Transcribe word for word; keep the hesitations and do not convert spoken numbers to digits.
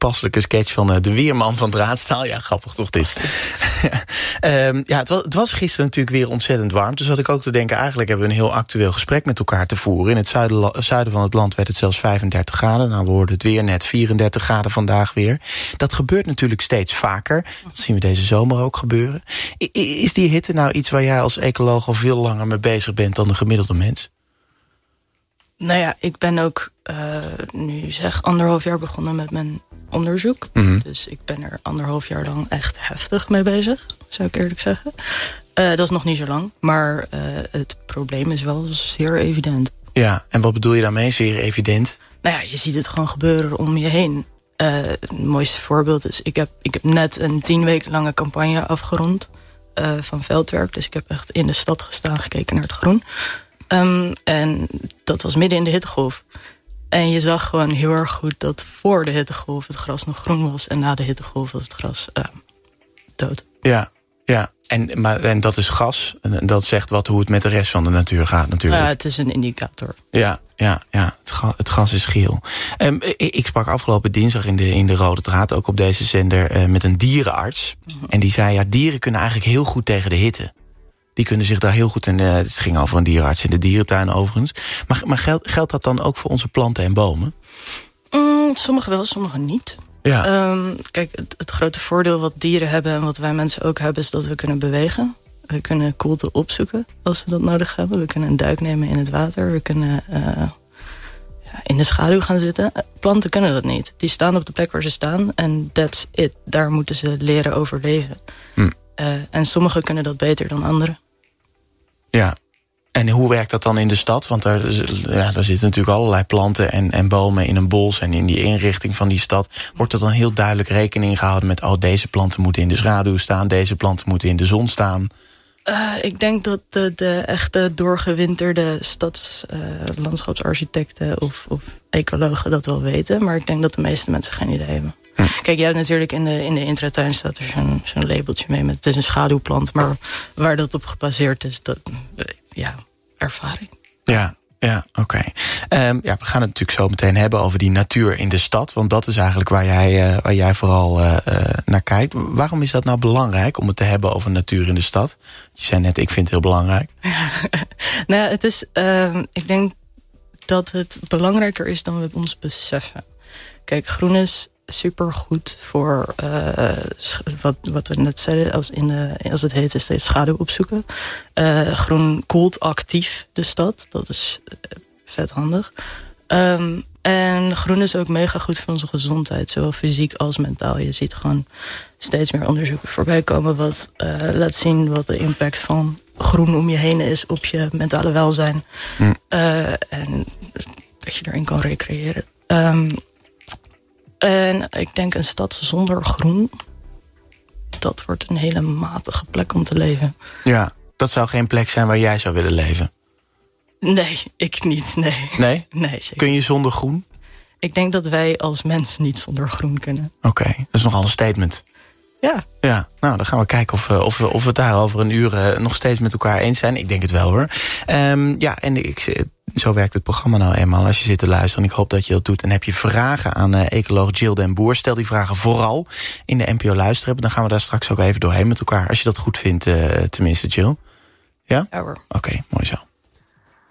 toepasselijke sketch van uh, de weerman van Draadstaal. Ja, grappig toch dit. um, ja, het was, het was gisteren natuurlijk weer ontzettend warm. Dus had ik ook te denken, eigenlijk hebben we een heel actueel gesprek met elkaar te voeren. In het zuiden, zuiden van het land werd het zelfs vijfendertig graden. Nou, we hoorden het weer net vierendertig graden vandaag weer. Dat gebeurt natuurlijk steeds vaker. Dat zien we deze zomer ook gebeuren. I, is die hitte nou iets waar jij als ecoloog al veel langer mee bezig bent dan de gemiddelde mens? Nou ja, ik ben ook uh, nu zeg anderhalf jaar begonnen met mijn onderzoek. Mm-hmm. Dus ik ben er anderhalf jaar lang echt heftig mee bezig, zou ik eerlijk zeggen. Uh, dat is nog niet zo lang, maar uh, het probleem is wel zeer evident. Ja, en wat bedoel je daarmee, zeer evident? Nou ja, je ziet het gewoon gebeuren om je heen. Uh, het mooiste voorbeeld is, ik heb, ik heb net een tien weken lange campagne afgerond uh, van veldwerk. Dus ik heb echt in de stad gestaan, gekeken naar het groen. Um, en dat was midden in de hittegolf. En je zag gewoon heel erg goed dat voor de hittegolf het gras nog groen was. En na de hittegolf was het gras uh, dood. Ja, ja. En, maar, en dat is gas. En dat zegt wat hoe het met de rest van de natuur gaat natuurlijk. Ja, het is een indicator. Ja, ja, ja. Het, ga, het gas is geel. Um, ik, ik sprak afgelopen dinsdag in de, in de Rode Draad, ook op deze zender, uh, met een dierenarts. Mm-hmm. En die zei, ja, dieren kunnen eigenlijk heel goed tegen de hitte. Die kunnen zich daar heel goed in... Uh, het ging over een dierenarts in de dierentuin overigens. Maar, maar geldt, geldt dat dan ook voor onze planten en bomen? Mm, sommige wel, sommige niet. Ja. Um, kijk, het, het grote voordeel wat dieren hebben en wat wij mensen ook hebben, is dat we kunnen bewegen. We kunnen koelte opzoeken als we dat nodig hebben. We kunnen een duik nemen in het water. We kunnen uh, ja, in de schaduw gaan zitten. Planten kunnen dat niet. Die staan op de plek waar ze staan en that's it. Daar moeten ze leren overleven. Hm. Uh, en sommigen kunnen dat beter dan anderen. Ja. En hoe werkt dat dan in de stad? Want daar, ja, daar zitten natuurlijk allerlei planten en, en bomen in een bos. En in die inrichting van die stad wordt er dan heel duidelijk rekening gehouden met, oh, deze planten moeten in de schaduw staan, deze planten moeten in de zon staan. Uh, ik denk dat de, de echte doorgewinterde stadslandschapsarchitecten uh, of, of ecologen dat wel weten. Maar ik denk dat de meeste mensen geen idee hebben. Hm. Kijk, jij hebt natuurlijk in de, in de intratuin staat er zo'n zo'n labeltje mee met het is een schaduwplant. Maar waar dat op gebaseerd is, dat, ja, ervaring. Ja, ja, oké. Okay. Um, ja, we gaan het natuurlijk zo meteen hebben over die natuur in de stad. Want dat is eigenlijk waar jij, uh, waar jij vooral uh, uh, naar kijkt. Waarom is dat nou belangrijk om het te hebben over natuur in de stad? Je zei net, ik vind het heel belangrijk. Nou ja, het is, uh, ik denk dat het belangrijker is dan we ons beseffen. Kijk, groen is supergoed voor uh, wat, wat we net zeiden, als, in de, als het heet is steeds schaduw opzoeken. Uh, groen koelt actief de stad, dat is uh, vet handig. Um, en groen is ook mega goed voor onze gezondheid, zowel fysiek als mentaal. Je ziet gewoon steeds meer onderzoeken voorbij komen wat uh, laat zien wat de impact van groen om je heen is op je mentale welzijn. Mm. Uh, en dat je erin kan recreëren. Um, En ik denk een stad zonder groen, dat wordt een hele matige plek om te leven. Ja, dat zou geen plek zijn waar jij zou willen leven. Nee, ik niet, nee. Nee? Nee, zeker. Kun je zonder groen? Ik denk dat wij als mens niet zonder groen kunnen. Oké, okay, dat is nogal een statement. Ja. Ja, nou, dan gaan we kijken of, of, we, of we het daar over een uur uh, nog steeds met elkaar eens zijn. Ik denk het wel, hoor. Um, ja, en ik, zo werkt het programma nou eenmaal als je zit te luisteren. En ik hoop dat je dat doet. En heb je vragen aan uh, ecoloog Jill den Boer, stel die vragen vooral in de N P O Luisteren. Dan gaan we daar straks ook even doorheen met elkaar. Als je dat goed vindt, uh, tenminste, Jill. Ja? Ja hoor. Oké, okay, mooi zo.